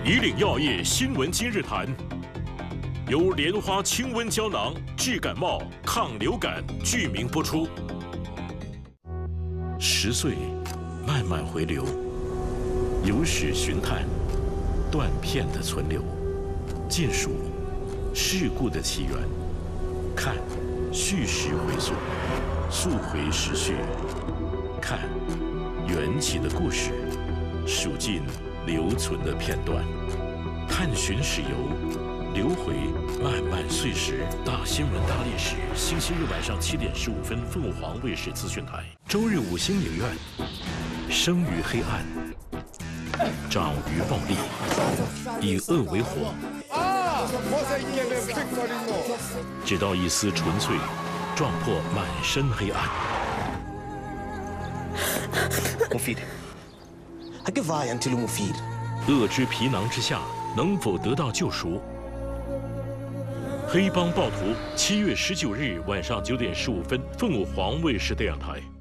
以岭药业新闻今日谈，由莲花清瘟胶囊治感冒、抗流感剧名播出。10岁，慢慢回流，有史寻探，断片的存留，尽数事故的起源，看叙事回溯，溯回时序，看缘起的故事，数尽留存的片段，探寻史游，流回漫漫岁时。大新闻大历史，星期日晚上7点15分，凤凰卫视资讯台。周日5星影院，生于黑暗，长于暴力，以恶为火，直到一丝纯粹，撞破满身黑暗。 مفيد هكفاية أنت المفيد 恶之皮囊之下，能否得到救赎？黑帮暴徒，7月19日晚上9点15分，凤凰卫视电视台。